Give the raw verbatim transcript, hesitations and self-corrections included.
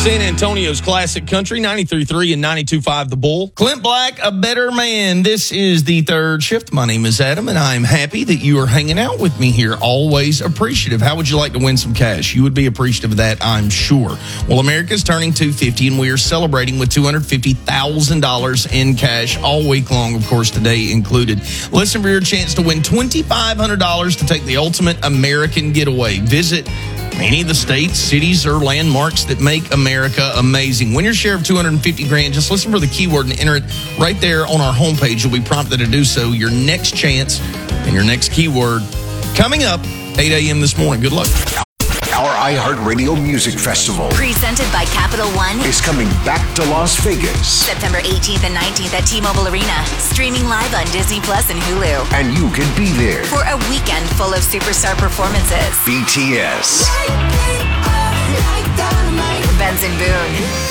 San Antonio's classic country, ninety-three point three and ninety-two point five The Bull. Clint Black, A Better Man. This is the third shift. My name is Adam, and I'm happy that you are hanging out with me here. Always appreciative. How would you like to win some cash? You would be appreciative of that, I'm sure. Well, America's turning two hundred fifty, and we are celebrating with two hundred fifty thousand dollars in cash all week long, of course, today included. Listen for your chance to win two thousand five hundred dollars to take the ultimate American getaway. Visit any of the states, cities, or landmarks that make America amazing. Win your share of two hundred fifty grand. Just listen for the keyword and enter it right there on our homepage. You'll be prompted to do so. Your next chance and your next keyword coming up eight a.m. this morning. Good luck. Our iHeartRadio Music Festival, presented by Capital One, is coming back to Las Vegas. September eighteenth and nineteenth at T-Mobile Arena. Streaming live on Disney Plus and Hulu. And you can be there for a weekend full of superstar performances. B T S, Benson Boone,